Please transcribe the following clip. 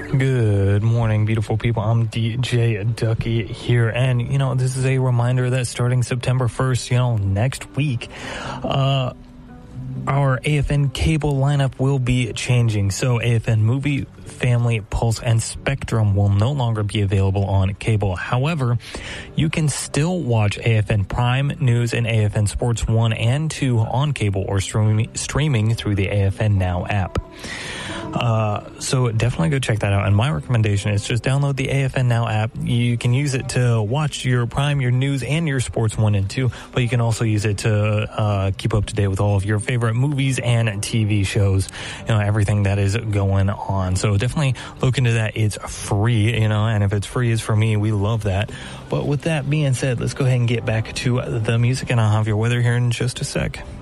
Good morning, beautiful people. I'm DJ Ducky here, and this is a reminder that starting September 1st, next week, our AFN cable lineup will be changing. So AFN Movie, Family, Pulse, and Spectrum will no longer be available on cable. However, you can still watch AFN Prime, News, and AFN Sports 1 and 2 on cable or streaming through the AFN Now app. So definitely go check that out. And my recommendation is just download the AFN Now app. You can use it to watch your Prime, your News, and your Sports 1 and 2, but you can also use it to keep up to date with all of your favorite movies and TV shows, everything that is going on. So definitely look into that. It's free, and if it's free is for me, we love that. But with that being said, let's go ahead and get back to the music, and I'll have your weather here in just a sec.